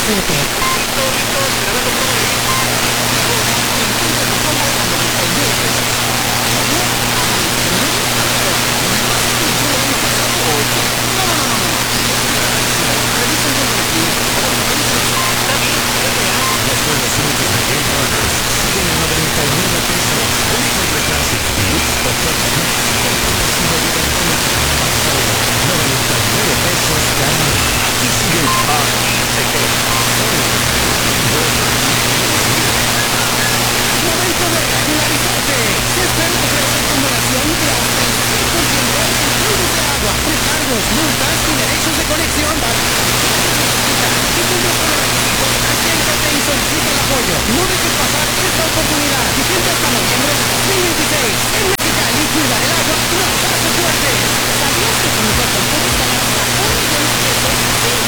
7. Multas y derechos de conexión. Si cumples con los requisitos, acércate y solicita el apoyo. No dejes pasar esta oportunidad. Vigente hasta noviembre de 2026. En Mexicali, cuidar el agua nos hace fuertes. ¿Sabías que con Coppel puedes ganar hasta $1 millón sin